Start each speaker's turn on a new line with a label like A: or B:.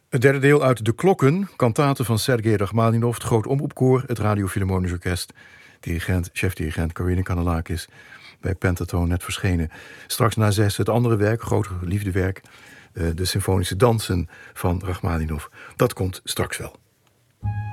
A: Het derde deel uit De Klokken, kantaten van Sergei Rachmaninov, het Groot Omroepkoor, het Radio Philharmonisch Orkest. Chefdirigent Corinne Kanellakis, bij Pentatoon net verschenen. Straks na 6 het andere werk, grotere liefdewerk, de symfonische dansen van Rachmaninov. Dat komt straks wel.